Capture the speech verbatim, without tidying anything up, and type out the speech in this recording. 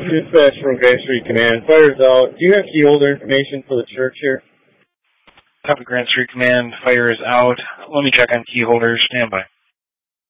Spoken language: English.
Dispatch from Grand Street Command. Fire's out. Do you have key holder information for the church here? Top of Grand Street Command. Fire is out. Let me check on key holders. Stand by.